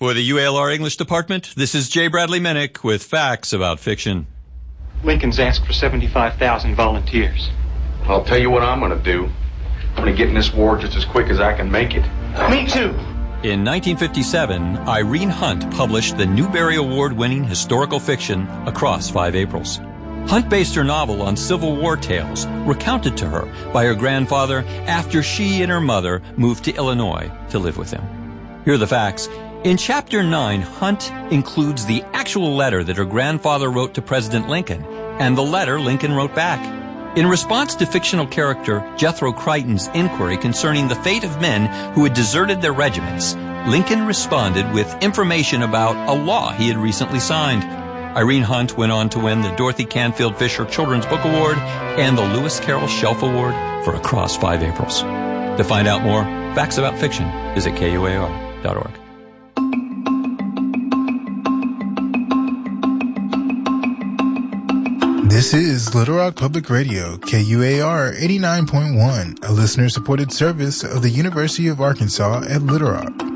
For the UALR English Department, this is J. Bradley Minnick with facts about fiction. Lincoln's asked for 75,000 volunteers. I'll tell you what I'm going to do. I'm going to get in this war just as quick as I can make it. Me too. In 1957, Irene Hunt published the Newbery Award-winning historical fiction Across 5 Aprils. Hunt based her novel on Civil War tales recounted to her by her grandfather after she and her mother moved to Illinois to live with him. Here are the facts. In Chapter 9, Hunt includes the actual letter that her grandfather wrote to President Lincoln and the letter Lincoln wrote back. In response to fictional character Jethro Crichton's inquiry concerning the fate of men who had deserted their regiments, Lincoln responded with information about a law he had recently signed. Irene Hunt went on to win the Dorothy Canfield Fisher Children's Book Award and the Lewis Carroll Shelf Award for Across 5 Aprils. To find out more facts about fiction, visit KUAR.org. This is Little Rock Public Radio, KUAR 89.1, a listener-supported service of the University of Arkansas at Little Rock.